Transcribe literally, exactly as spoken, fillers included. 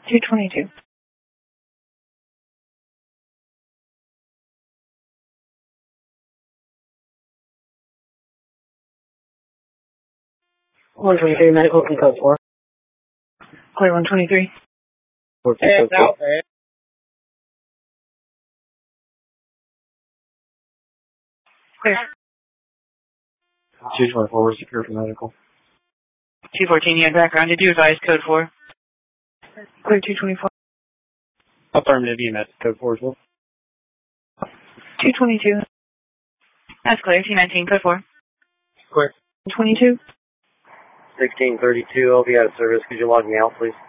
two twenty-two. one twenty-three, medical from code four. Clear one twenty-three. four two Hey, code it's four. out there. Clear. two twenty-four, we're secure for medical. two fourteen, you had background. Did you advise code four? Clear two twenty-four. Affirmative, E M S, code four as well. two twenty-two. That's clear. T nineteen, code four. Clear. twenty-two. sixteen thirty-two, I'll be out of service. Could you log me out, please?